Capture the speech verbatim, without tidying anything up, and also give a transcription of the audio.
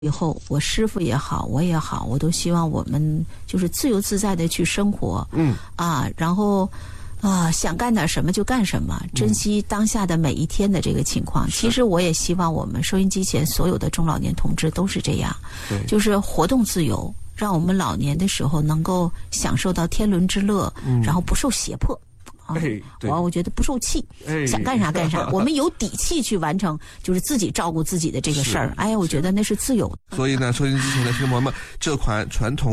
以后我师父也好，我也好，我都希望我们就是自由自在的去生活，嗯啊，然后啊想干点什么就干什么，珍惜当下的每一天的这个情况。嗯、其实我也希望我们收音机前所有的中老年同志都是这样，就是活动自由，让我们老年的时候能够享受到天伦之乐，嗯、然后不受胁迫。哎，我我觉得不受气，哎、想干啥干啥，我们有底气去完成，就是自己照顾自己的这个事儿。哎呀，我觉得那是自由的。 所以呢，收音机前的听众朋友们，这款传统